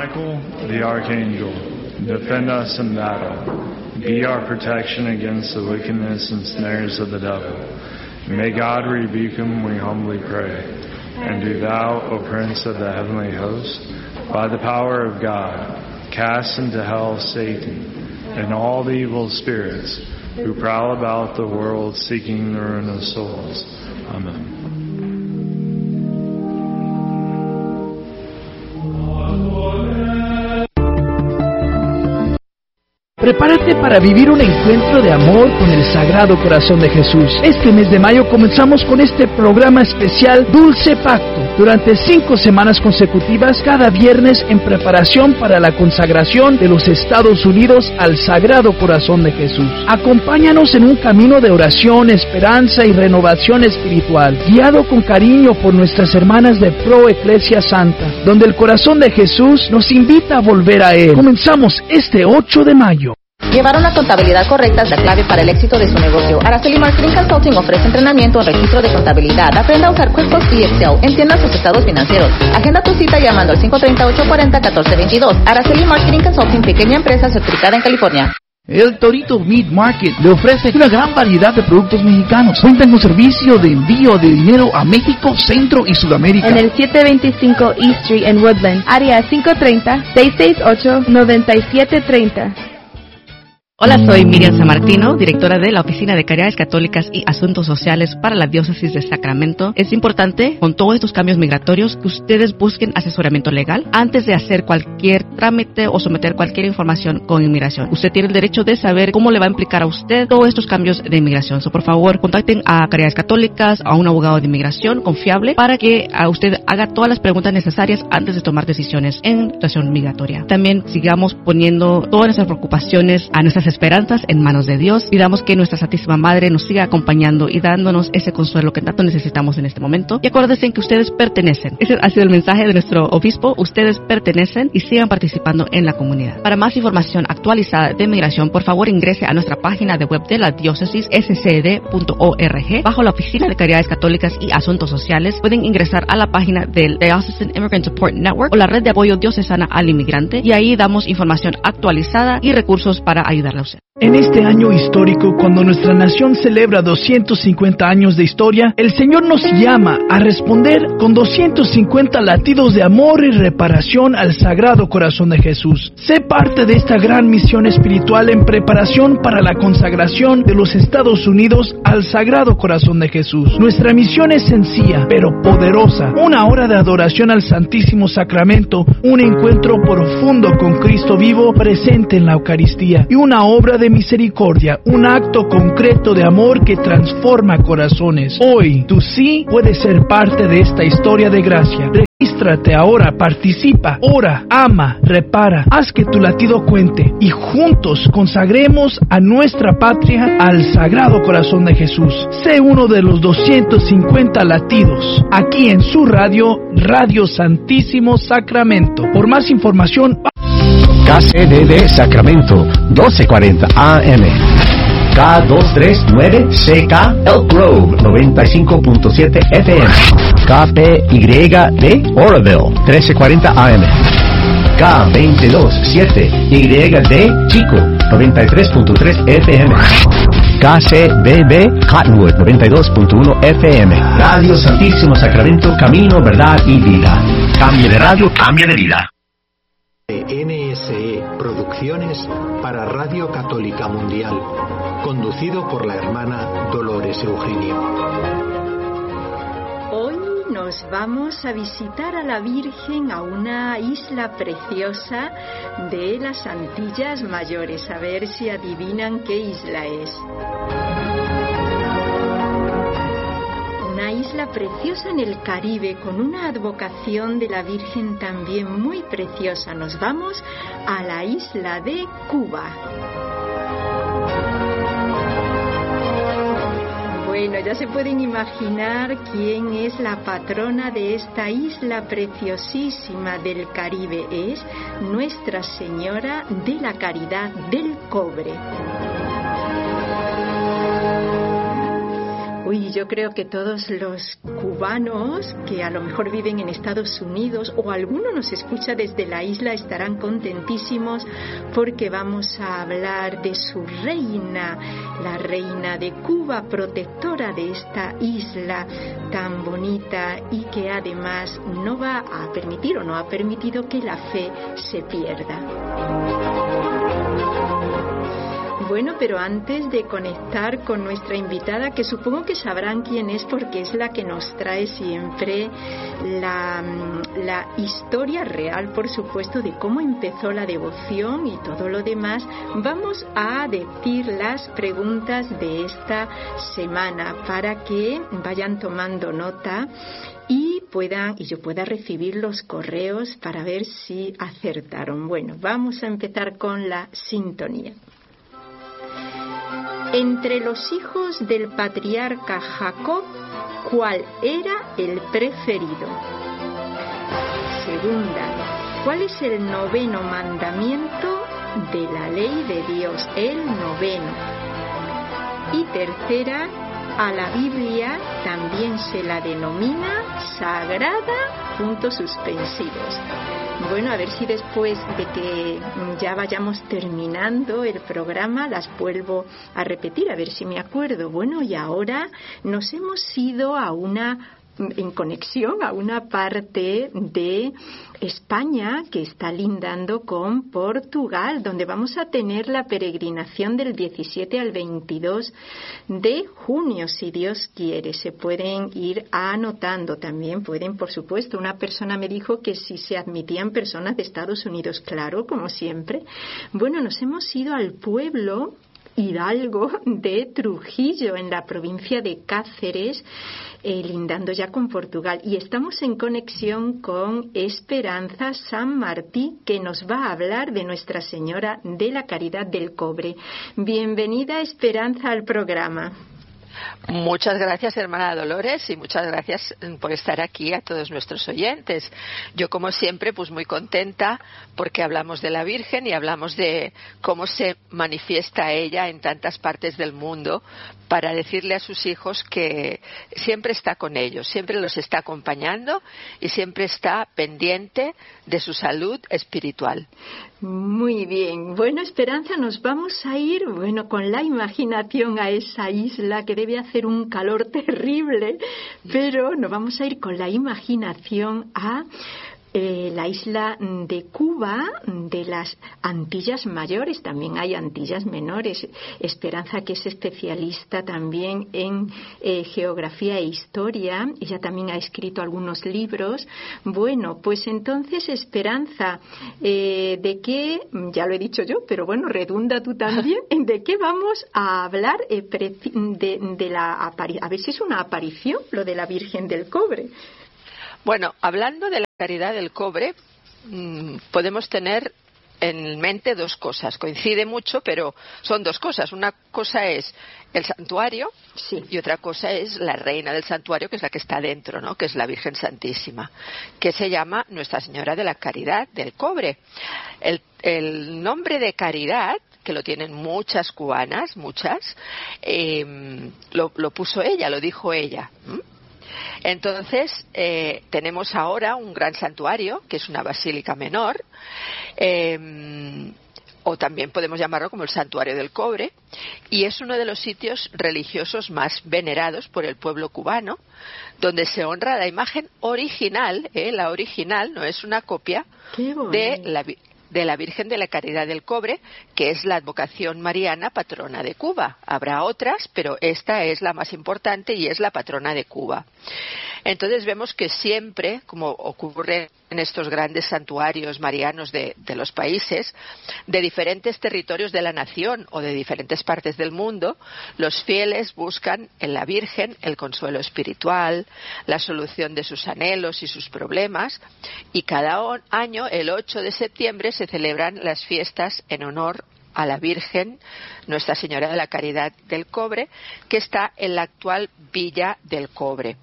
Michael, the archangel, defend us in battle. Be our protection against the wickedness and snares of the devil. May God rebuke him, we humbly pray. And do thou, O Prince of the heavenly host, by the power of God, cast into hell Satan and all the evil spirits who prowl about the world seeking the ruin of souls. Amen. Prepárate para vivir un encuentro de amor con el Sagrado Corazón de Jesús. Este mes de mayo comenzamos con este programa especial Dulce Pacto. Durante 5 semanas consecutivas, cada viernes en preparación para la consagración de los Estados Unidos al Sagrado Corazón de Jesús. Acompáñanos en un camino de oración, esperanza y renovación espiritual, guiado con cariño por nuestras hermanas de Pro Ecclesia Santa, donde el Corazón de Jesús nos invita a volver a Él. Comenzamos este 8 de mayo. Llevar una contabilidad correcta es la clave para el éxito de su negocio. Araceli Marketing Consulting ofrece entrenamiento en registro de contabilidad. Aprenda a usar QuickBooks y Excel. Entienda sus estados financieros. Agenda tu cita llamando al 530-840-1422. Araceli Marketing Consulting, pequeña empresa certificada en California. El Torito Meat Market le ofrece una gran variedad de productos mexicanos. Cuentan con servicio de envío de dinero a México, Centro y Sudamérica. En el 725 East Street en Woodland, área 530-668-9730. Hola, soy Miriam Sammartino, directora de la Oficina de Caridades Católicas y Asuntos Sociales para la Diócesis de Sacramento. Es importante, con todos estos cambios migratorios, que ustedes busquen asesoramiento legal antes de hacer cualquier trámite o someter cualquier información con inmigración. Usted tiene el derecho de saber cómo le va a implicar a usted todos estos cambios de inmigración. Por favor, contacten a Caridades Católicas, a un abogado de inmigración confiable, para que usted haga todas las preguntas necesarias antes de tomar decisiones en situación migratoria. También sigamos poniendo todas nuestras preocupaciones, a nuestras esperanzas en manos de Dios. Pidamos que nuestra Santísima Madre nos siga acompañando y dándonos ese consuelo que tanto necesitamos en este momento. Y acuérdense que ustedes pertenecen. Ese ha sido el mensaje de nuestro obispo. Ustedes pertenecen y sigan participando en la comunidad. Para más información actualizada de migración, por favor ingrese a nuestra página de web de la diócesis, scd.org. Bajo la Oficina de Caridades Católicas y Asuntos Sociales, pueden ingresar a la página del Diocesan Immigrant Support Network o la red de apoyo diocesana al inmigrante, y ahí damos información actualizada y recursos para ayudarle a usted. En este año histórico, cuando nuestra nación celebra 250 años de historia, el Señor nos llama a responder con 250 latidos de amor y reparación al Sagrado Corazón de Jesús. Sé parte de esta gran misión espiritual en preparación para la consagración de los Estados Unidos al Sagrado Corazón de Jesús. Nuestra misión es sencilla, pero poderosa. 1 hora de adoración al Santísimo Sacramento, un encuentro profundo con Cristo vivo presente en la Eucaristía, y una obra de misericordia, un acto concreto de amor que transforma corazones. Hoy, tú sí puedes ser parte de esta historia de gracia. Regístrate ahora, participa, ora, ama, repara, haz que tu latido cuente y juntos consagremos a nuestra patria al Sagrado Corazón de Jesús. Sé uno de los 250 latidos, aquí en su radio, Radio Santísimo Sacramento. Por más información, KCDD Sacramento, 1240 AM. K239CK Elk Grove, 95.7 FM. KPYD Oroville, 1340 AM. K227YD Chico, 93.3 FM. KCBB Cottonwood, 92.1 FM. Radio Santísimo Sacramento, camino, verdad y vida. Cambie de radio, cambie de vida. NSE Producciones para Radio Católica Mundial, conducido por la hermana Dolores Eugenio. Hoy nos vamos a visitar a la Virgen a una isla preciosa de las Antillas Mayores. A ver si adivinan qué isla es. Una isla preciosa en el Caribe, con una advocación de la Virgen también muy preciosa. Nos vamos a la isla de Cuba. Bueno, ya se pueden imaginar quién es la patrona de esta isla preciosísima del Caribe. Es Nuestra Señora de la Caridad del Cobre. Uy, yo creo que todos los cubanos que a lo mejor viven en Estados Unidos o alguno nos escucha desde la isla estarán contentísimos porque vamos a hablar de su reina, la reina de Cuba, protectora de esta isla tan bonita y que además no va a permitir o no ha permitido que la fe se pierda. Bueno, pero antes de conectar con nuestra invitada, que supongo que sabrán quién es porque es la que nos trae siempre la historia real, por supuesto, de cómo empezó la devoción y todo lo demás, vamos a decir las preguntas de esta semana para que vayan tomando nota y yo pueda recibir los correos para ver si acertaron. Bueno, vamos a empezar con la sintonía. Entre los hijos del patriarca Jacob, ¿cuál era el preferido? Segunda, ¿cuál es el 9º mandamiento de la ley de Dios? El 9º. Y tercera, a la Biblia también se la denomina sagrada, puntos suspensivos. Bueno, a ver si después de que ya vayamos terminando el programa las vuelvo a repetir, a ver si me acuerdo. Bueno, y ahora nos hemos ido en conexión a una parte de España que está lindando con Portugal, donde vamos a tener la peregrinación del 17 al 22 de junio, si Dios quiere. Se pueden ir anotando también, pueden, por supuesto. Una persona me dijo que si se admitían personas de Estados Unidos, claro, como siempre. Bueno, nos hemos ido al pueblo Hidalgo de Trujillo, en la provincia de Cáceres, lindando ya con Portugal. Y estamos en conexión con Esperanza San Martí, que nos va a hablar de Nuestra Señora de la Caridad del Cobre. Bienvenida, Esperanza, al programa. Muchas gracias, hermana Dolores, y muchas gracias por estar aquí a todos nuestros oyentes. Yo, como siempre, pues muy contenta porque hablamos de la Virgen y hablamos de cómo se manifiesta ella en tantas partes del mundo para decirle a sus hijos que siempre está con ellos, siempre los está acompañando y siempre está pendiente de su salud espiritual. Muy bien. Bueno, Esperanza, nos vamos a ir, con la imaginación a esa isla que debe hacer un calor terrible, pero nos vamos a ir con la imaginación a la isla de Cuba, de las Antillas Mayores. También hay Antillas Menores. Esperanza, que es especialista también en geografía e historia, ella también ha escrito algunos libros. Bueno, pues entonces, Esperanza, ¿de qué? Ya lo he dicho yo, pero bueno, redunda tú también. ¿De qué vamos a hablar? A ver si es una aparición, lo de la Virgen del Cobre. Bueno, hablando de la Caridad del Cobre, podemos tener en mente dos cosas. Coincide mucho, pero son dos cosas. Una cosa es el santuario, sí, y otra cosa es la reina del santuario, que es la que está dentro, ¿no? Que es la Virgen Santísima, que se llama Nuestra Señora de la Caridad del Cobre. El nombre de Caridad, que lo tienen muchas cubanas, lo puso ella, lo dijo ella. Entonces, tenemos ahora un gran santuario, que es una basílica menor, o también podemos llamarlo como el Santuario del Cobre, y es uno de los sitios religiosos más venerados por el pueblo cubano, donde se honra la imagen original, la original, no es una copia, de la Virgen de la Caridad del Cobre, que es la advocación mariana patrona de Cuba. Habrá otras, pero esta es la más importante y es la patrona de Cuba. Entonces vemos que siempre, como ocurre en estos grandes santuarios marianos de los países, de diferentes territorios de la nación o de diferentes partes del mundo, los fieles buscan en la Virgen el consuelo espiritual, la solución de sus anhelos y sus problemas, y cada año, el 8 de septiembre, se celebran las fiestas en honor a la Virgen, Nuestra Señora de la Caridad del Cobre, que está en la actual Villa del Cobre.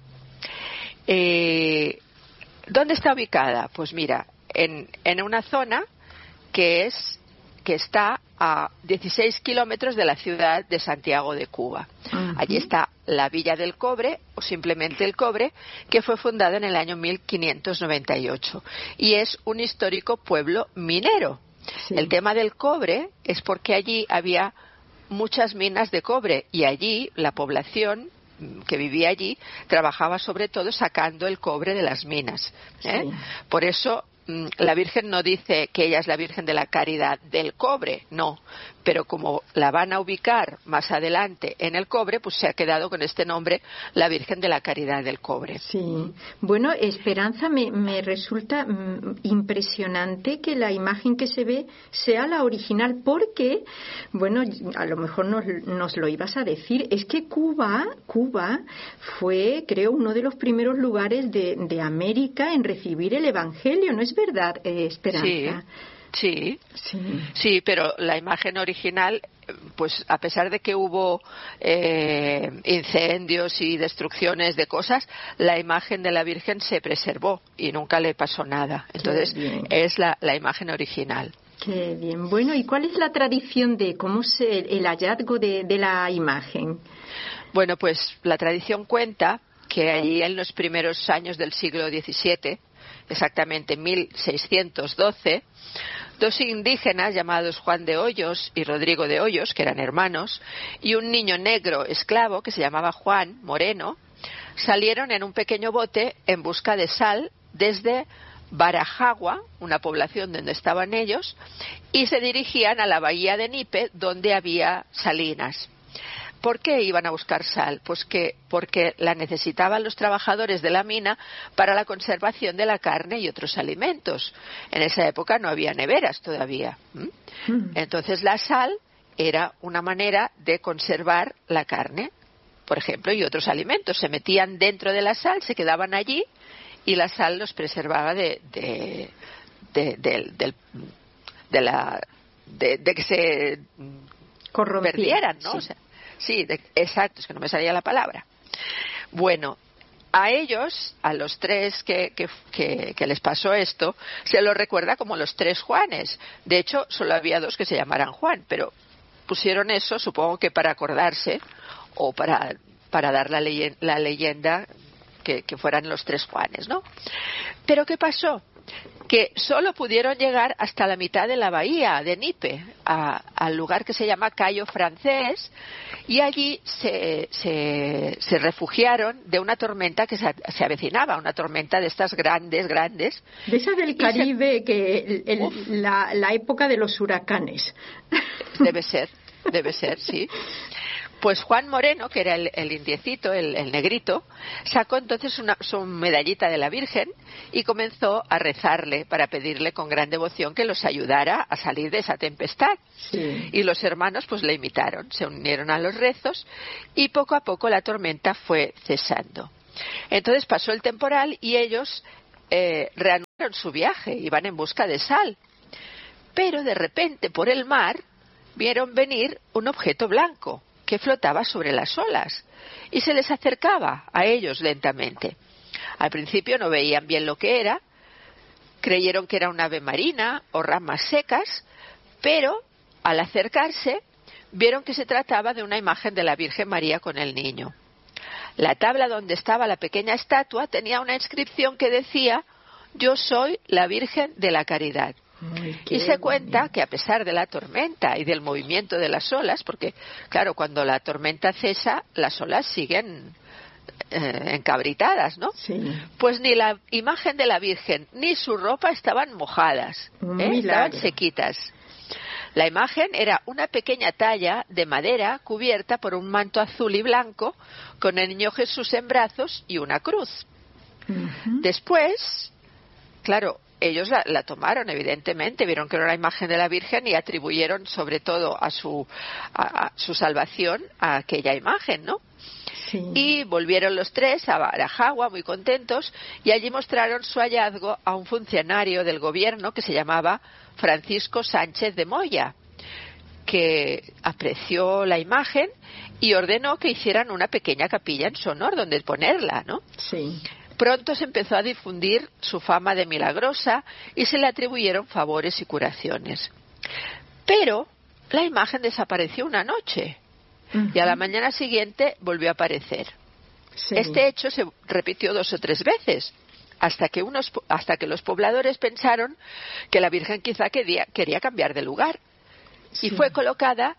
¿Dónde está ubicada? Pues mira, en una zona que es que está a 16 kilómetros de la ciudad de Santiago de Cuba. Allí está la Villa del Cobre, o simplemente el Cobre, que fue fundada en el año 1598 y es un histórico pueblo minero. Sí. El tema del cobre es porque allí había muchas minas de cobre y allí la población que vivía allí trabajaba sobre todo sacando el cobre de las minas. Sí. Por eso la Virgen no dice que ella es la Virgen de la Caridad del Cobre, no, pero como la van a ubicar más adelante en el Cobre, pues se ha quedado con este nombre, la Virgen de la Caridad del Cobre. Sí, bueno, Esperanza, me resulta impresionante que la imagen que se ve sea la original, porque, bueno, a lo mejor nos lo ibas a decir, es que Cuba fue, creo, uno de los primeros lugares de América en recibir el Evangelio, ¿no es verdad, Esperanza? Sí, pero la imagen original, pues a pesar de que hubo incendios y destrucciones de cosas, la imagen de la Virgen se preservó y nunca le pasó nada. Entonces es la imagen original. Qué bien. Bueno, ¿y cuál es la tradición de cómo el hallazgo de la imagen? Bueno, pues la tradición cuenta que allí en los primeros años del siglo XVII, exactamente 1612, dos indígenas llamados Juan de Hoyos y Rodrigo de Hoyos, que eran hermanos, y un niño negro esclavo que se llamaba Juan Moreno, salieron en un pequeño bote en busca de sal desde Barajagua, una población donde estaban ellos, y se dirigían a la bahía de Nipe, donde había salinas. ¿Por qué iban a buscar sal? Pues porque la necesitaban los trabajadores de la mina para la conservación de la carne y otros alimentos. En esa época no había neveras todavía. Entonces la sal era una manera de conservar la carne, por ejemplo, y otros alimentos. Se metían dentro de la sal, se quedaban allí y la sal los preservaba de que se perdieran, ¿no? Sí. O sea, sí, exacto, es que no me salía la palabra. Bueno, a ellos, a los tres que les pasó esto, se los recuerda como los tres Juanes. De hecho, solo había dos que se llamaran Juan, pero pusieron eso, supongo que para acordarse o para dar la leyenda que fueran los tres Juanes, ¿no? Pero ¿qué pasó? Que solo pudieron llegar hasta la mitad de la bahía de Nipe, al lugar que se llama Cayo Francés, y allí se refugiaron de una tormenta que se avecinaba, una tormenta de estas grandes. De esa del Caribe, la época de los huracanes. Debe ser, sí. Pues Juan Moreno, que era el indiecito, el negrito, sacó entonces su medallita de la Virgen y comenzó a rezarle para pedirle con gran devoción que los ayudara a salir de esa tempestad. Sí. Y los hermanos pues le imitaron, se unieron a los rezos y poco a poco la tormenta fue cesando. Entonces pasó el temporal y ellos reanudaron su viaje, iban en busca de sal. Pero de repente por el mar vieron venir un objeto blanco que flotaba sobre las olas y se les acercaba a ellos lentamente. Al principio no veían bien lo que era, creyeron que era un ave marina o ramas secas, pero al acercarse vieron que se trataba de una imagen de la Virgen María con el niño. La tabla donde estaba la pequeña estatua tenía una inscripción que decía: "Yo soy la Virgen de la Caridad". Y se cuenta que a pesar de la tormenta y del movimiento de las olas, porque claro, cuando la tormenta cesa, las olas siguen encabritadas, ¿no? Sí. Pues ni la imagen de la Virgen ni su ropa estaban mojadas, estaban sequitas. La imagen era una pequeña talla de madera cubierta por un manto azul y blanco con el niño Jesús en brazos y una cruz. Después, claro, ellos la tomaron, evidentemente, vieron que era una imagen de la Virgen y atribuyeron sobre todo a su salvación a aquella imagen, ¿no? Sí. Y volvieron los tres a Barajagua muy contentos y allí mostraron su hallazgo a un funcionario del gobierno que se llamaba Francisco Sánchez de Moya, que apreció la imagen y ordenó que hicieran una pequeña capilla en su honor donde ponerla, ¿no? Sí. Pronto se empezó a difundir su fama de milagrosa y se le atribuyeron favores y curaciones. Pero la imagen desapareció una noche y a la mañana siguiente volvió a aparecer. Sí. Este hecho se repitió 2 o 3 veces hasta que los pobladores pensaron que la Virgen quizá quería cambiar de lugar y fue colocada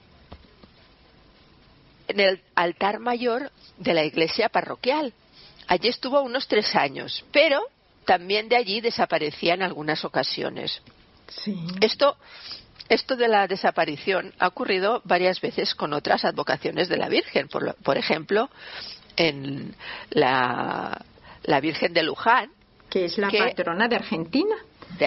en el altar mayor de la iglesia parroquial. Allí estuvo unos 3 años, pero también de allí desaparecía en algunas ocasiones. Sí. Esto de la desaparición ha ocurrido varias veces con otras advocaciones de la Virgen. Por ejemplo, en la Virgen de Luján, que es la patrona de Argentina.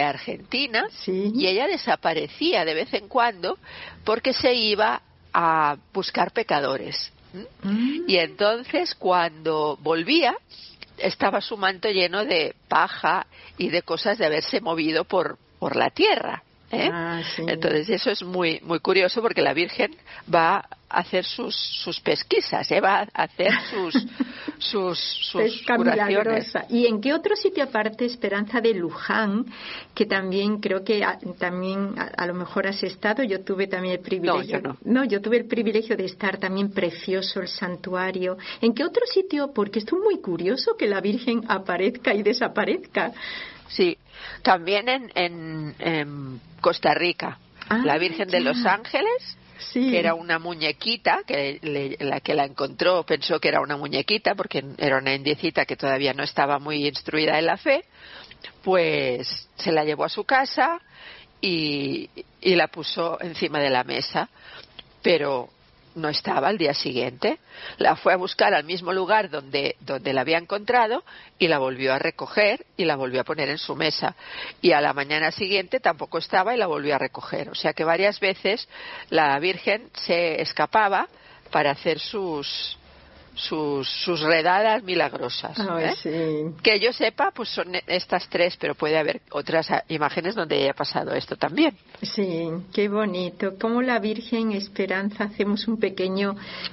Sí. Y ella desaparecía de vez en cuando porque se iba a buscar pecadores. Y entonces, cuando volvía, estaba su manto lleno de paja y de cosas de haberse movido por la tierra. Sí. Entonces eso es muy muy curioso, porque la Virgen va a hacer sus pesquisas, va a hacer sus curaciones. ¿Y en qué otro sitio aparte, Esperanza, de Luján, que también creo que también a lo mejor has estado? Yo tuve también el privilegio. No, yo tuve el privilegio de estar también, precioso el santuario. ¿En qué otro sitio? Porque esto es muy curioso, que la Virgen aparezca y desaparezca. Sí, también en Costa Rica, la Virgen de los Ángeles, que era una muñequita, la que la encontró pensó que era una muñequita, porque era una indiecita que todavía no estaba muy instruida en la fe, pues se la llevó a su casa y la puso encima de la mesa, pero no estaba al día siguiente. La fue a buscar al mismo lugar donde la había encontrado y la volvió a recoger y la volvió a poner en su mesa, y a la mañana siguiente tampoco estaba y la volvió a recoger. O sea que varias veces la Virgen se escapaba para hacer sus redadas milagrosas. Sí. Que yo sepa, pues son estas 3, pero puede haber otras imágenes donde haya pasado esto también. Sí, qué bonito. Como la Virgen, Esperanza, hacemos un pequeño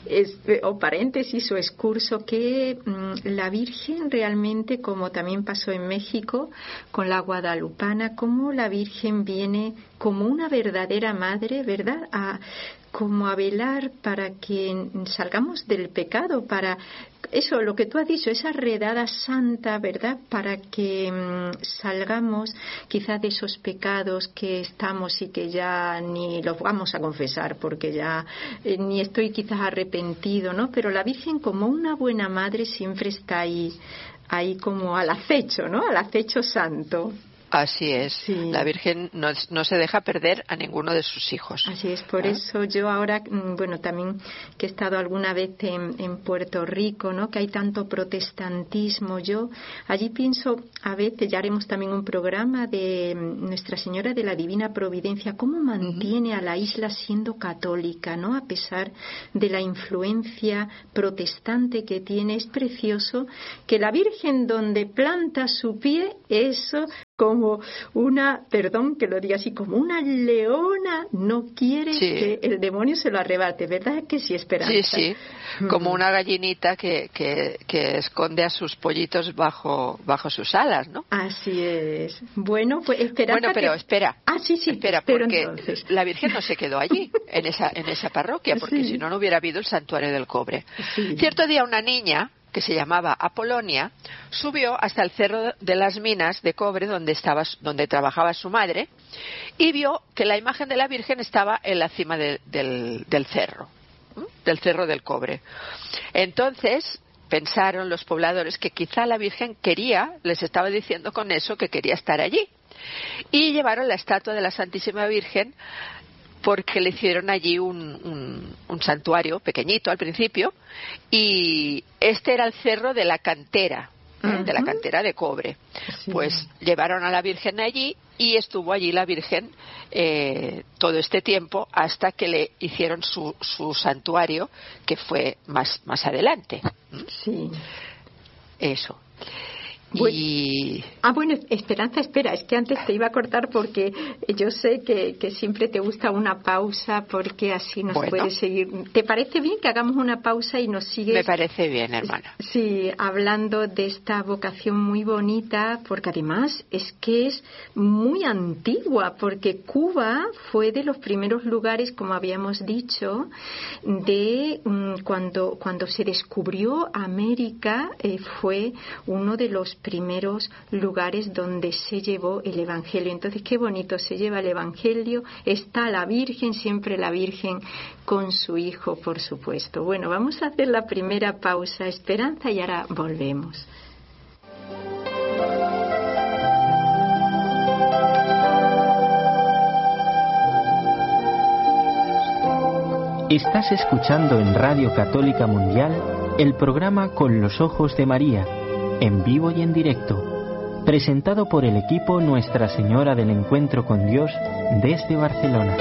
paréntesis o excurso, que la Virgen realmente, como también pasó en México con la guadalupana, como la Virgen viene como una verdadera madre, ¿verdad?, como a velar para que salgamos del pecado, para eso, lo que tú has dicho, esa redada santa, ¿verdad?, para que salgamos quizás de esos pecados que estamos y que ya ni los vamos a confesar, porque ya ni estoy quizás arrepentido, ¿no? Pero la Virgen, como una buena madre, siempre está ahí como al acecho, ¿no?, al acecho santo. Así es, sí. La Virgen no se deja perder a ninguno de sus hijos. Así es, por eso yo ahora, también que he estado alguna vez en Puerto Rico, ¿no?, que hay tanto protestantismo, yo allí pienso, a veces, ya haremos también un programa de Nuestra Señora de la Divina Providencia, cómo mantiene a la isla siendo católica, ¿no?, a pesar de la influencia protestante que tiene. Es precioso que la Virgen, donde planta su pie, eso, como una, perdón que lo diga así, como una leona, no quiere que el demonio se lo arrebate, ¿verdad que sí, Esperanza? Sí, como una gallinita que esconde a sus pollitos bajo sus alas, ¿no? Así es. Bueno, pues Esperanza. Bueno, pero espera. Sí, espera, porque entonces la Virgen no se quedó allí, en esa parroquia, porque si no hubiera habido el Santuario del Cobre. Sí. Cierto día una niña, que se llamaba Apolonia, subió hasta el cerro de las minas de cobre donde trabajaba su madre, y vio que la imagen de la Virgen estaba en la cima del cerro del cobre. Entonces pensaron los pobladores que quizá la Virgen les estaba diciendo con eso que quería estar allí, y llevaron la estatua de la Santísima Virgen, porque le hicieron allí un santuario pequeñito al principio, y este era el cerro de la cantera, de la cantera de cobre. Sí. Pues llevaron a la Virgen allí y estuvo allí la Virgen todo este tiempo, hasta que le hicieron su santuario, que fue más adelante. Sí. Eso. Bueno, Esperanza, espera, es que antes te iba a cortar porque yo sé que siempre te gusta una pausa porque así nos puedes seguir. ¿Te parece bien que hagamos una pausa y nos sigues? Me parece bien, hermana. Sí, hablando de esta vocación muy bonita, porque además es que es muy antigua, porque Cuba fue de los primeros lugares, como habíamos dicho, de cuando se descubrió América, fue uno de los primeros lugares donde se llevó el Evangelio. Entonces, qué bonito, se lleva el Evangelio, está la Virgen, siempre la Virgen con su Hijo, por supuesto. Bueno, vamos a hacer la primera pausa, Esperanza, y ahora volvemos. Estás escuchando en Radio Católica Mundial el programa Con los Ojos de María, en vivo y en directo, presentado por el equipo Nuestra Señora del Encuentro con Dios desde Barcelona.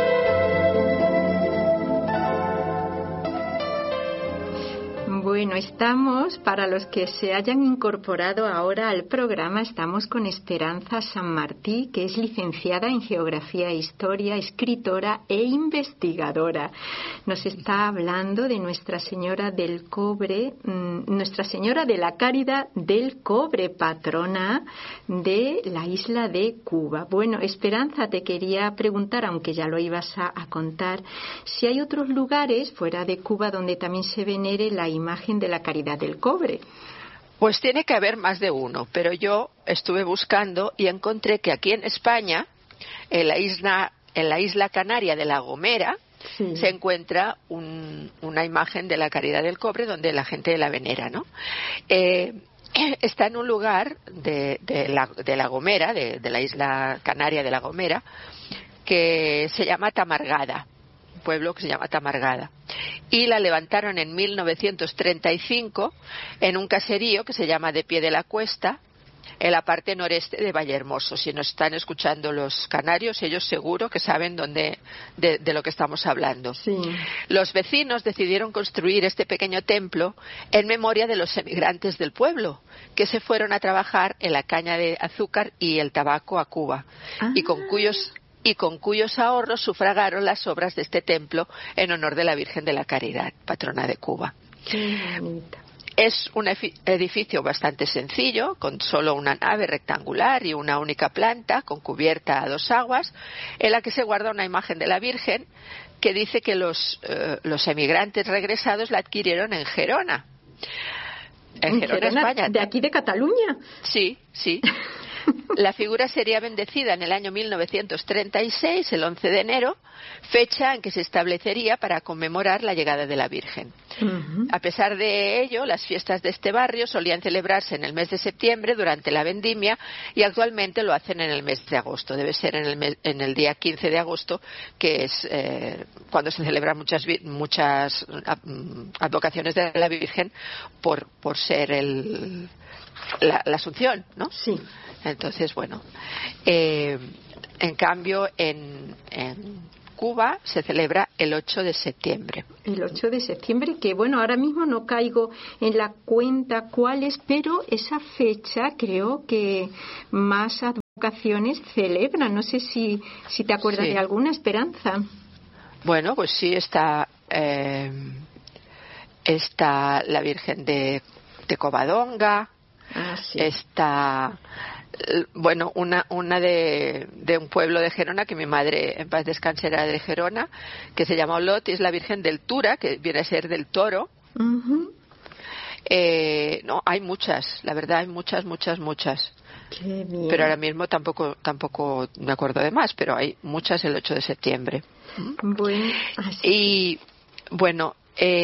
Bueno, estamos, para los que se hayan incorporado ahora al programa, estamos con Esperanza San Martí, que es licenciada en Geografía e Historia, escritora e investigadora. Nos está hablando de Nuestra Señora del Cobre, Nuestra Señora de la Caridad del Cobre, patrona de la isla de Cuba. Bueno, Esperanza, te quería preguntar, aunque ya lo ibas a contar, si hay otros lugares fuera de Cuba donde también se venere la imagen de la Caridad del Cobre. Pues tiene que haber más de uno, pero yo estuve buscando y encontré que aquí en España, en la isla canaria de La Gomera, se encuentra una imagen de la Caridad del Cobre donde la gente la venera, ¿no? Está en un lugar de La Gomera, de la isla canaria de La Gomera, que se llama Tamargada, un pueblo que se llama Tamargada. Y la levantaron en 1935 en un caserío que se llama De Pie de la Cuesta, en la parte noreste de Vallehermoso. Si nos están escuchando los canarios, ellos seguro que saben de lo que estamos hablando. Sí. Los vecinos decidieron construir este pequeño templo en memoria de los emigrantes del pueblo, que se fueron a trabajar en la caña de azúcar y el tabaco a Cuba, y con cuyos ahorros sufragaron las obras de este templo en honor de la Virgen de la Caridad, patrona de Cuba. Qué bonita. Es un edificio bastante sencillo, con solo una nave rectangular y una única planta, con cubierta a dos aguas, en la que se guarda una imagen de la Virgen que dice que los emigrantes regresados la adquirieron en Gerona. En Gerona, España. ¿De aquí de Cataluña? Sí, sí. La figura sería bendecida en el año 1936, el 11 de enero, fecha en que se establecería para conmemorar la llegada de la Virgen. A pesar de ello, las fiestas de este barrio solían celebrarse en el mes de septiembre durante la vendimia y actualmente lo hacen en el mes de agosto. Debe ser en el día 15 de agosto, que es cuando se celebran muchas advocaciones de la Virgen por ser la Asunción, ¿no? Sí. Entonces, bueno, en cambio en Cuba se celebra el 8 de septiembre. El 8 de septiembre, que bueno, ahora mismo no caigo en la cuenta cuál es, pero esa fecha creo que más advocaciones celebran. No sé si te acuerdas de alguna, Esperanza. Bueno, pues sí, está la Virgen de Covadonga. Sí. Está, bueno, una de un pueblo de Gerona, que mi madre en paz descanse era de Gerona, que se llama Olot, y es la Virgen del Tura, que viene a ser del Toro. No, hay muchas, la verdad, hay muchas. Qué bien. Pero ahora mismo tampoco me acuerdo de más, pero hay muchas el 8 de septiembre. Bueno, y bueno,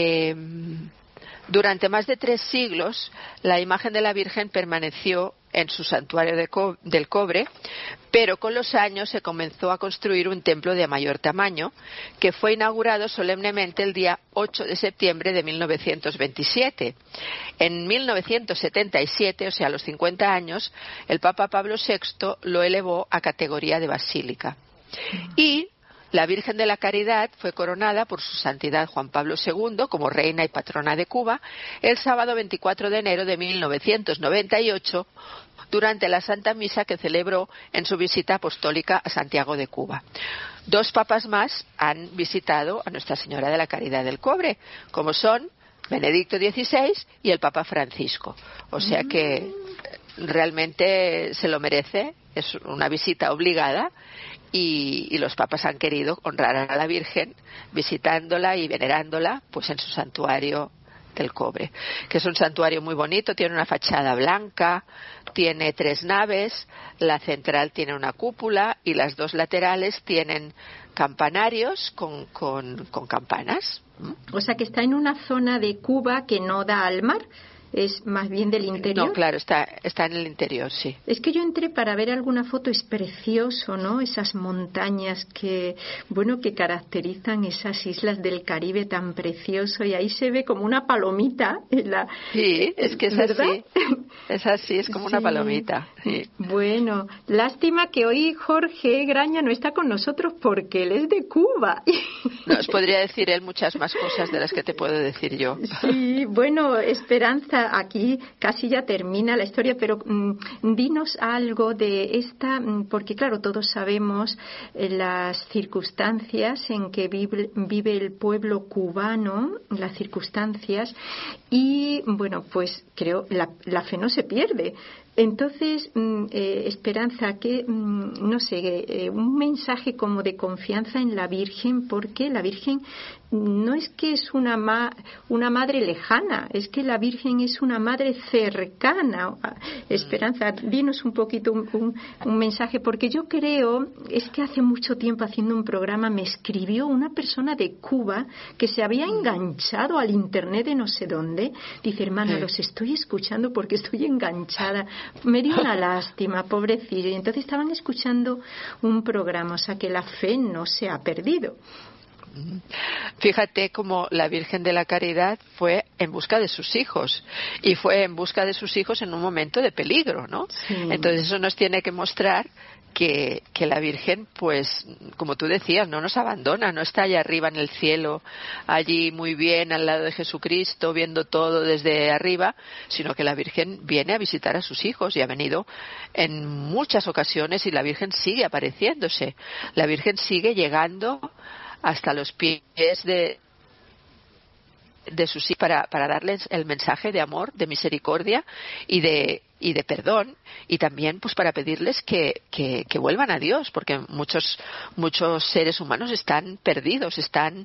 durante más de 3 siglos, la imagen de la Virgen permaneció en su santuario del cobre, pero con los años se comenzó a construir un templo de mayor tamaño, que fue inaugurado solemnemente el día 8 de septiembre de 1927. En 1977, o sea, a los 50 años, el Papa Pablo VI lo elevó a categoría de basílica. Y La Virgen de la Caridad fue coronada por su santidad Juan Pablo II como reina y patrona de Cuba el sábado 24 de enero de 1998 durante la Santa Misa que celebró en su visita apostólica a Santiago de Cuba. 2 papas más han visitado a Nuestra Señora de la Caridad del Cobre, como son Benedicto XVI y el Papa Francisco. O sea que realmente se lo merece, es una visita obligada. Y los papas han querido honrar a la Virgen visitándola y venerándola pues en su santuario del Cobre, que es un santuario muy bonito, tiene una fachada blanca, tiene 3 naves, la central tiene una cúpula y las 2 laterales tienen campanarios con campanas. O sea que está en una zona de Cuba que no da al mar. ¿Es más bien del interior? No, claro, está en el interior, sí. Es que yo entré para ver alguna foto, es precioso, ¿no? Esas montañas que caracterizan esas islas del Caribe tan precioso, y ahí se ve como una palomita. Sí, es que es ¿verdad? así. Es así, es como una palomita. Sí. Bueno, lástima que hoy Jorge Graña no está con nosotros porque él es de Cuba. Nos podría decir él muchas más cosas de las que te puedo decir yo. Sí, bueno, Esperanza, aquí casi ya termina la historia, pero dinos algo de esta, porque claro, todos sabemos las circunstancias en que vive el pueblo cubano, las circunstancias, y bueno, pues creo la fe no se pierde. Entonces, Esperanza, que no sé, un mensaje como de confianza en la Virgen, porque la Virgen no es que es una madre lejana, es que la Virgen es una madre cercana. Esperanza, dinos un poquito un mensaje, porque yo creo, es que hace mucho tiempo haciendo un programa me escribió una persona de Cuba que se había enganchado al internet de no sé dónde. Dice, hermana, los estoy escuchando porque estoy enganchada. Me dio una lástima, pobrecillo. Y entonces estaban escuchando un programa, o sea que la fe no se ha perdido. Fíjate cómo la Virgen de la Caridad fue en busca de sus hijos, y fue en busca de sus hijos en un momento de peligro, ¿no? Sí. Entonces eso nos tiene que mostrar que la Virgen, pues, como tú decías, no nos abandona, no está allá arriba en el cielo, allí muy bien al lado de Jesucristo, viendo todo desde arriba, sino que la Virgen viene a visitar a sus hijos, y ha venido en muchas ocasiones, y la Virgen sigue apareciéndose. La Virgen sigue llegando hasta los pies de sus hijos para darles el mensaje de amor, de misericordia y de perdón, y también pues para pedirles que vuelvan a Dios, porque muchos seres humanos están perdidos, están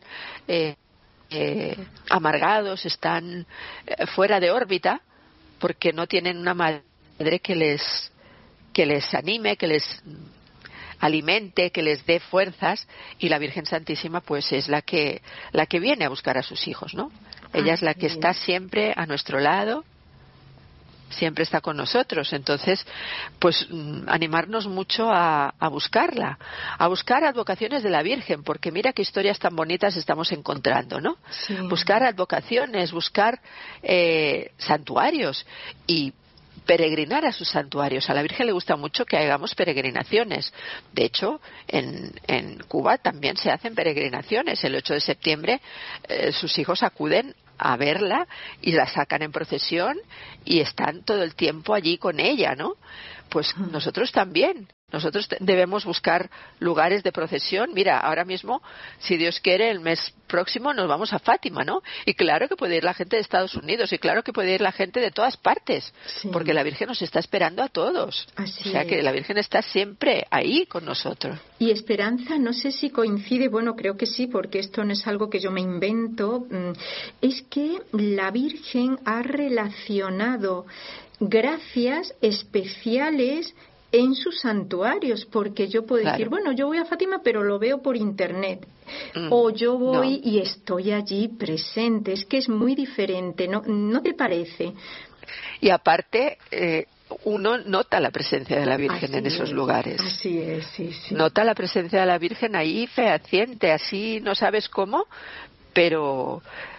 amargados, están fuera de órbita, porque no tienen una madre que les anime, que les alimente, que les dé fuerzas, y la Virgen Santísima pues es la que viene a buscar a sus hijos, ¿no? Ella es la que está siempre a nuestro lado, siempre está con nosotros. Entonces, pues animarnos mucho a buscarla, a buscar advocaciones de la Virgen, porque mira qué historias tan bonitas estamos encontrando, ¿no? Sí. Buscar advocaciones, buscar santuarios y peregrinar a sus santuarios. A la Virgen le gusta mucho que hagamos peregrinaciones. De hecho, en Cuba también se hacen peregrinaciones. El 8 de septiembre sus hijos acuden a verla y la sacan en procesión y están todo el tiempo allí con ella, ¿no? Pues nosotros también. Nosotros debemos buscar lugares de procesión. Mira, ahora mismo, si Dios quiere, el mes próximo nos vamos a Fátima, ¿no? Y claro que puede ir la gente de Estados Unidos, y claro que puede ir la gente de todas partes, sí, porque la Virgen nos está esperando a todos. Así o sea, que la Virgen está siempre ahí con nosotros. Y Esperanza, no sé si coincide, bueno, creo que sí, porque esto no es algo que yo me invento, es que la Virgen ha relacionado gracias especiales en sus santuarios, porque yo puedo decir, bueno, yo voy a Fátima pero lo veo por internet, o yo voy y estoy allí presente. Es que es muy diferente, ¿no te parece? Y aparte uno nota la presencia de la Virgen en esos lugares. Así es, sí. Nota la presencia de la Virgen ahí fehaciente, así no sabes cómo, pero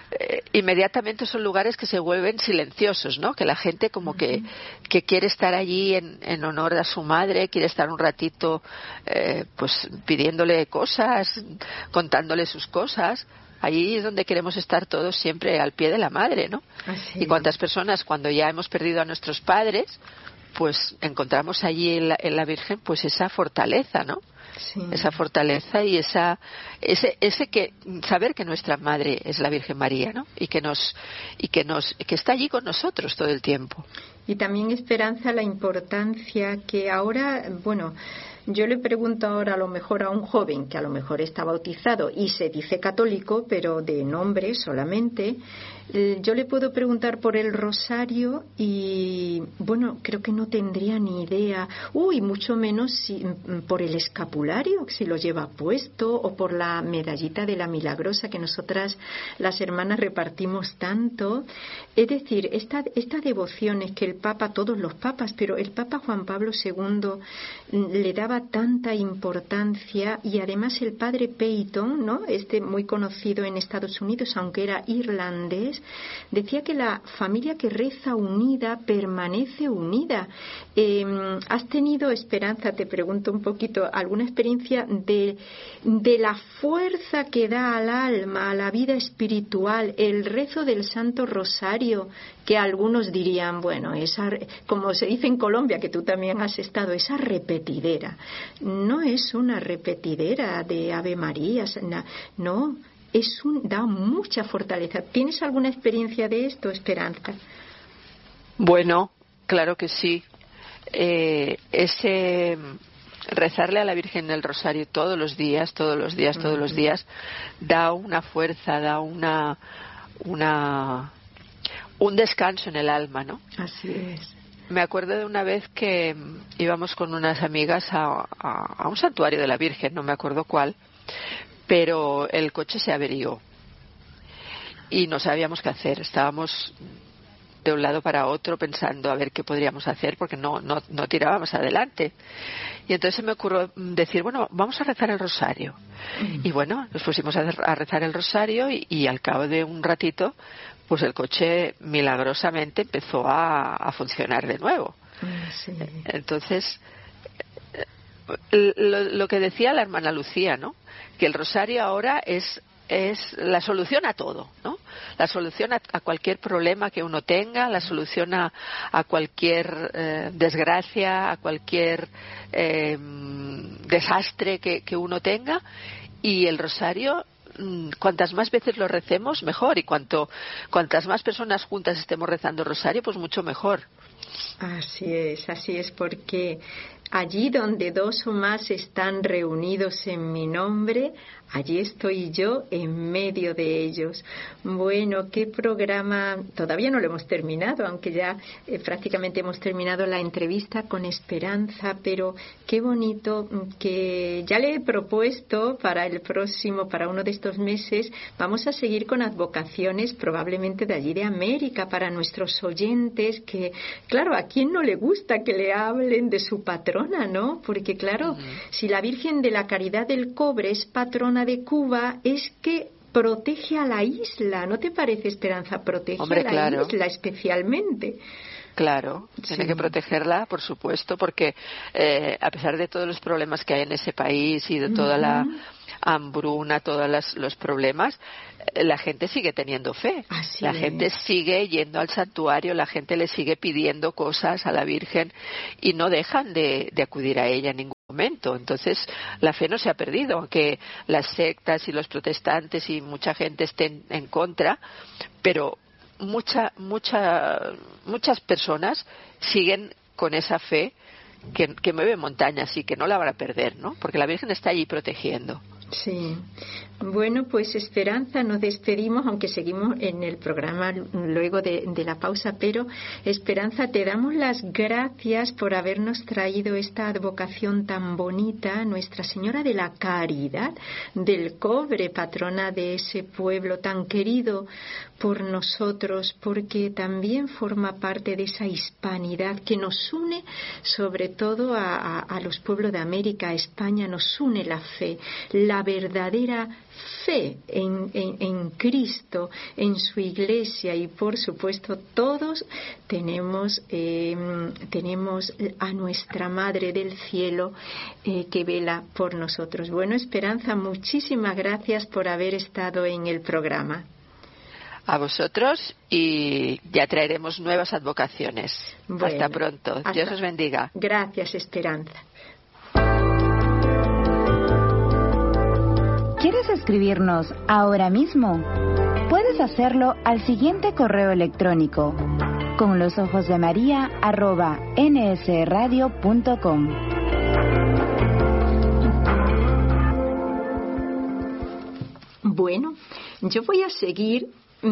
inmediatamente son lugares que se vuelven silenciosos, ¿no? Que la gente como que quiere estar allí en honor a su madre, quiere estar un ratito pues pidiéndole cosas, contándole sus cosas. Allí es donde queremos estar todos siempre al pie de la madre, ¿no? Así y cuántas personas cuando ya hemos perdido a nuestros padres, pues encontramos allí en la Virgen pues esa fortaleza, ¿no? Sí. Esa fortaleza y ese que saber que nuestra madre es la Virgen María, ¿no? Y que está allí con nosotros todo el tiempo. Y también, Esperanza, la importancia que ahora, bueno, yo le pregunto ahora a lo mejor a un joven que a lo mejor está bautizado y se dice católico, pero de nombre solamente, yo le puedo preguntar por el rosario y, bueno, creo que no tendría ni idea, mucho menos por el escapulario, si lo lleva puesto, o por la medallita de la Milagrosa que nosotras las hermanas repartimos tanto. Es decir, esta devoción es que el Papa, todos los papas, pero el Papa Juan Pablo II le daba tanta importancia, y además el padre Peyton, ¿no? Muy conocido en Estados Unidos, aunque era irlandés, decía que la familia que reza unida permanece unida. ¿Has tenido, Esperanza, te pregunto un poquito, alguna experiencia de la fuerza que da al alma, a la vida espiritual, el rezo del Santo Rosario, que algunos dirían, bueno, esa, como se dice en Colombia, que tú también has estado, esa repetidera? No es una repetidera de Ave Marías, no, da mucha fortaleza. ¿Tienes alguna experiencia de esto, Esperanza? Bueno, claro que sí. Ese rezarle a la Virgen el Rosario todos los días, da una fuerza, da un descanso en el alma, ¿no? Así es. Me acuerdo de una vez que íbamos con unas amigas a un santuario de la Virgen, no me acuerdo cuál, pero el coche se averió y no sabíamos qué hacer. Estábamos de un lado para otro pensando a ver qué podríamos hacer porque no tirábamos adelante. Y entonces se me ocurrió decir, bueno, vamos a rezar el rosario. Y bueno, nos pusimos a rezar el rosario y al cabo de un ratito pues el coche milagrosamente empezó a funcionar de nuevo. Sí. Entonces, lo que decía la hermana Lucía, ¿no? Que el rosario ahora es la solución a todo, ¿no? La solución a cualquier problema que uno tenga, la solución a cualquier desgracia, a cualquier desastre que uno tenga. Y el rosario, cuantas más veces lo recemos, mejor. Y cuantas más personas juntas estemos rezando el rosario, pues mucho mejor. Así es, porque allí donde dos o más están reunidos en mi nombre, allí estoy yo en medio de ellos. Bueno, qué programa. Todavía no lo hemos terminado, aunque ya prácticamente hemos terminado la entrevista con Esperanza, pero qué bonito que ya le he propuesto para el próximo, para uno de estos meses, vamos a seguir con advocaciones probablemente de allí de América para nuestros oyentes, que claro, ¿a quién no le gusta que le hablen de su patrona, no? Porque claro, si la Virgen de la Caridad del Cobre es patrona de Cuba, es que protege a la isla, ¿no te parece, Esperanza? Protege a la isla especialmente. Claro, tiene que protegerla, por supuesto, porque a pesar de todos los problemas que hay en ese país y de toda la hambruna, todos los problemas, la gente sigue teniendo fe. La gente sigue yendo al santuario, la gente le sigue pidiendo cosas a la Virgen y no dejan de acudir a ella en ningún momento. Entonces la fe no se ha perdido, aunque las sectas y los protestantes y mucha gente estén en contra, pero muchas personas siguen con esa fe que mueve montañas y que no la van a perder, ¿no? Porque la Virgen está allí protegiendo. Sí. Bueno, pues Esperanza, nos despedimos, aunque seguimos en el programa luego de la pausa, pero Esperanza, te damos las gracias por habernos traído esta advocación tan bonita, Nuestra Señora de la Caridad del Cobre, patrona de ese pueblo tan querido por nosotros, porque también forma parte de esa hispanidad que nos une, sobre todo a los pueblos de América, a España, nos une la fe, la verdadera fe en Cristo, en su Iglesia, y por supuesto todos tenemos a nuestra Madre del Cielo que vela por nosotros. Bueno, Esperanza, muchísimas gracias por haber estado en el programa. A vosotros, y ya traeremos nuevas advocaciones. Bueno, hasta pronto. Dios os bendiga. Gracias, Esperanza. ¿Quieres escribirnos ahora mismo? Puedes hacerlo al siguiente correo electrónico: conlosojosdemaria@nsradio.com. Bueno, yo voy a seguir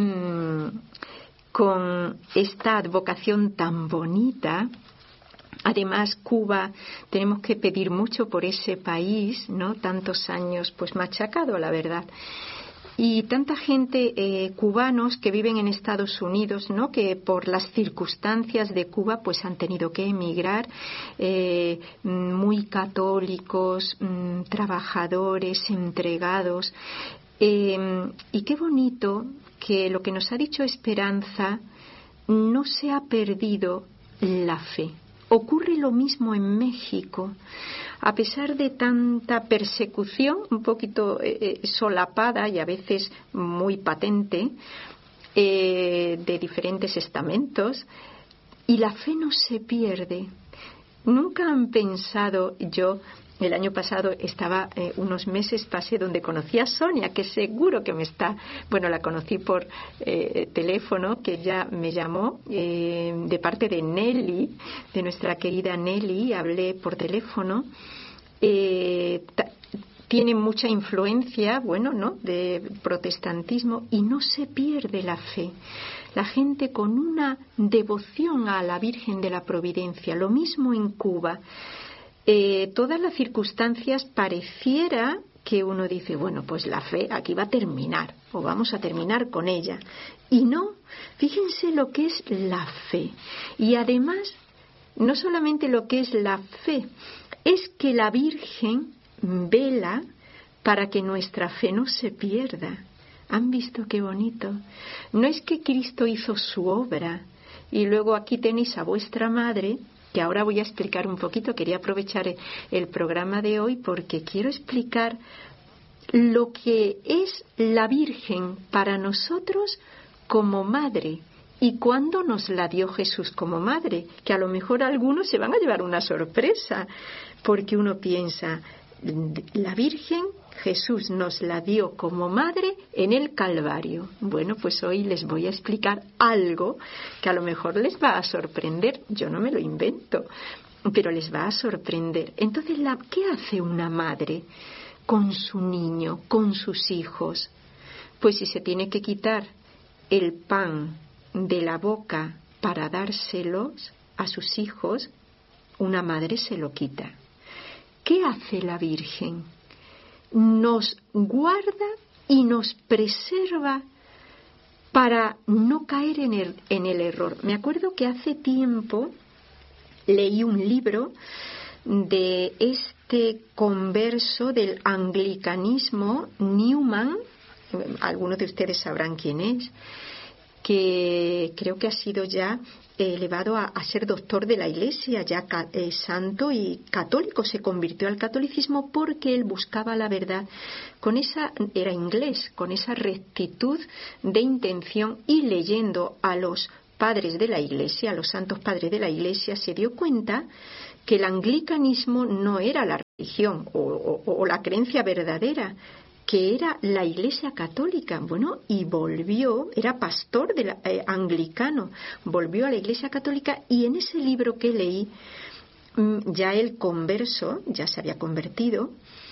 con esta advocación tan bonita. Además, Cuba, tenemos que pedir mucho por ese país, ¿no? Tantos años pues machacado, la verdad. Y tanta gente, cubanos que viven en Estados Unidos, ¿no? Que por las circunstancias de Cuba pues han tenido que emigrar, muy católicos, trabajadores, entregados. Y qué bonito que lo que nos ha dicho Esperanza, no se ha perdido la fe. Ocurre lo mismo en México. A pesar de tanta persecución, un poquito solapada y a veces muy patente, de diferentes estamentos, y la fe no se pierde. Nunca han pensado, yo el año pasado estaba unos meses, pasé donde conocí a Sonia, que seguro que me está, bueno, la conocí por teléfono, que ella me llamó de parte de Nelly, de nuestra querida Nelly, hablé por teléfono. Tiene mucha influencia, bueno, ¿no?, de protestantismo, y no se pierde la fe. La gente con una devoción a la Virgen de la Providencia. Lo mismo en Cuba. Todas las circunstancias pareciera que uno dice, bueno, pues la fe aquí va a terminar, o vamos a terminar con ella. Y no, fíjense lo que es la fe. Y además, no solamente lo que es la fe, es que la Virgen vela para que nuestra fe no se pierda. ¿Han visto qué bonito? No es que Cristo hizo su obra y luego aquí tenéis a vuestra madre, que ahora voy a explicar un poquito. Quería aprovechar el programa de hoy porque quiero explicar lo que es la Virgen para nosotros como madre y cuándo nos la dio Jesús como madre, que a lo mejor algunos se van a llevar una sorpresa, porque uno piensa, la Virgen, Jesús nos la dio como madre en el Calvario. Bueno, pues hoy les voy a explicar algo que a lo mejor les va a sorprender. Yo no me lo invento, pero les va a sorprender. Entonces, ¿qué hace una madre con su niño, con sus hijos? Pues si se tiene que quitar el pan de la boca para dárselos a sus hijos, una madre se lo quita. ¿Qué hace la Virgen? Nos guarda y nos preserva para no caer en el error. Me acuerdo que hace tiempo leí un libro de este converso del anglicanismo, Newman, algunos de ustedes sabrán quién es, que creo que ha sido ya elevado a ser doctor de la Iglesia, ya santo y católico. Se convirtió al catolicismo porque él buscaba la verdad con era inglés, con esa rectitud de intención, y leyendo a los padres de la Iglesia, a los santos padres de la Iglesia, se dio cuenta que el anglicanismo no era la religión o la creencia verdadera, que era la Iglesia Católica. Bueno, y volvió, era pastor anglicano, volvió a la Iglesia Católica, y en ese libro que leí, ya el converso, ya se había convertido,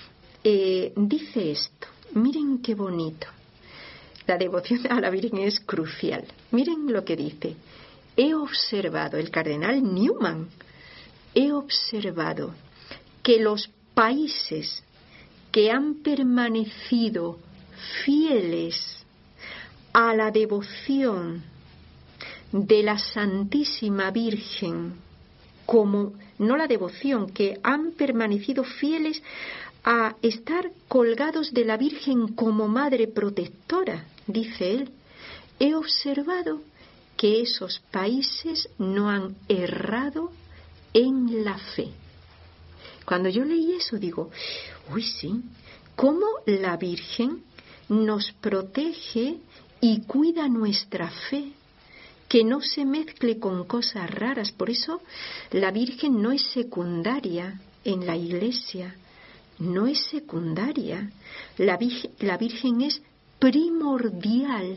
dice esto. Miren qué bonito. La devoción a la Virgen es crucial. Miren lo que dice. He observado, el cardenal Newman, he observado que los países que han permanecido fieles a la devoción de la Santísima Virgen, como no la devoción, que han permanecido fieles a estar colgados de la Virgen como madre protectora, dice él. He observado que esos países no han errado en la fe. Cuando yo leí eso digo, uy, sí, cómo la Virgen nos protege y cuida nuestra fe, que no se mezcle con cosas raras. Por eso la Virgen no es secundaria en la Iglesia, no es secundaria. La Virgen es primordial.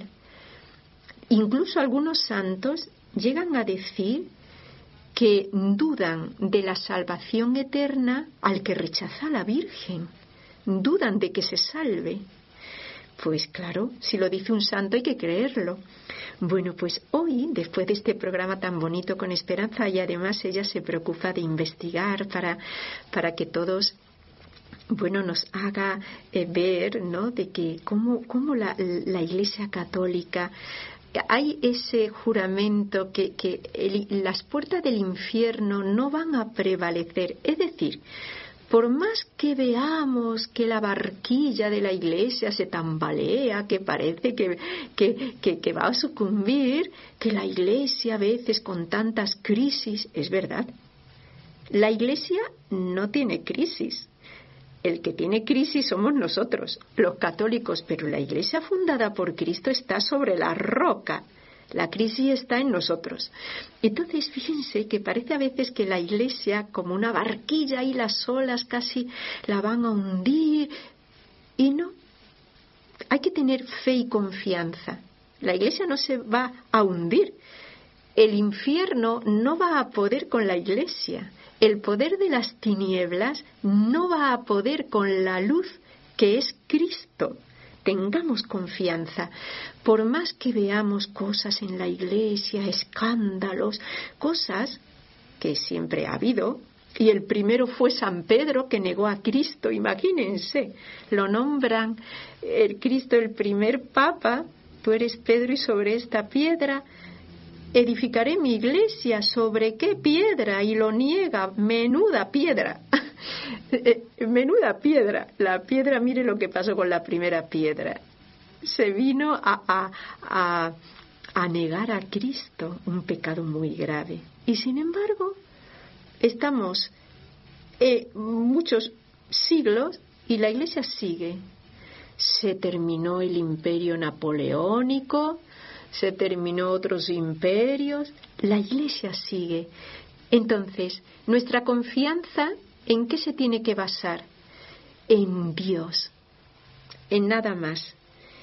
Incluso algunos santos llegan a decir que dudan de la salvación eterna al que rechaza a la Virgen. Dudan de que se salve. Pues claro, si lo dice un santo hay que creerlo. Bueno, pues hoy, después de este programa tan bonito con Esperanza, y además ella se preocupa de investigar para que todos, bueno, nos haga ver, ¿no?, de que cómo la Iglesia Católica, hay ese juramento que las puertas del infierno no van a prevalecer. Es decir, por más que veamos que la barquilla de la Iglesia se tambalea, que parece que va a sucumbir, que la Iglesia a veces con tantas crisis, es verdad, la Iglesia no tiene crisis. El que tiene crisis somos nosotros, los católicos, pero la Iglesia fundada por Cristo está sobre la roca. La crisis está en nosotros. Entonces, fíjense que parece a veces que la Iglesia, como una barquilla y las olas casi la van a hundir. Y no, hay que tener fe y confianza. La Iglesia no se va a hundir. El infierno no va a poder con la Iglesia. El poder de las tinieblas no va a poder con la luz que es Cristo. Tengamos confianza. Por más que veamos cosas en la Iglesia, escándalos, cosas que siempre ha habido, y el primero fue San Pedro, que negó a Cristo, imagínense, lo nombran el Cristo el primer papa, tú eres Pedro y sobre esta piedra edificaré mi iglesia. ¿Sobre qué piedra? Y lo niega. Menuda piedra. Menuda piedra. La piedra, mire lo que pasó con la primera piedra. Se vino a negar a Cristo, un pecado muy grave. Y sin embargo, estamos muchos siglos y la Iglesia sigue. Se terminó el imperio napoleónico, se terminó otros imperios, la Iglesia sigue. Entonces, nuestra confianza, ¿en qué se tiene que basar? En Dios, en nada más.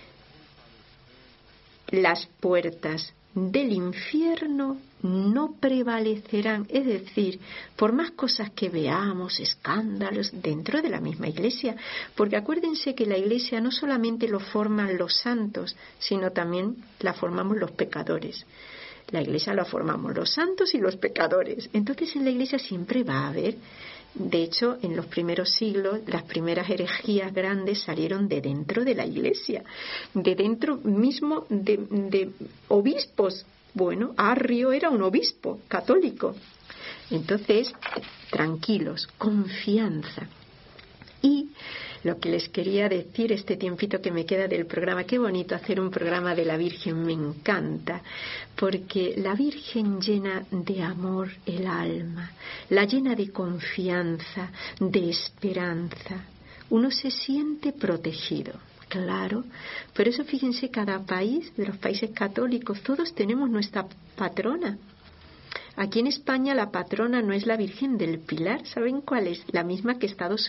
Las puertas del infierno no prevalecerán, es decir, por más cosas que veamos, escándalos dentro de la misma Iglesia, porque acuérdense que la Iglesia no solamente lo forman los santos, sino también la formamos los pecadores. La Iglesia la formamos los santos y los pecadores. Entonces en la Iglesia siempre va a haber, de hecho, en los primeros siglos, las primeras herejías grandes salieron de dentro de la Iglesia, de dentro mismo de obispos. Bueno, Arrio era un obispo católico. Entonces, tranquilos, confianza. Y lo que les quería decir este tiempito que me queda del programa, qué bonito hacer un programa de la Virgen, me encanta, porque la Virgen llena de amor el alma, la llena de confianza, de esperanza. Uno se siente protegido. Claro, por eso fíjense, cada país, de los países católicos, todos tenemos nuestra patrona. Aquí en España la patrona no es la Virgen del Pilar, ¿saben cuál es? La misma que Estados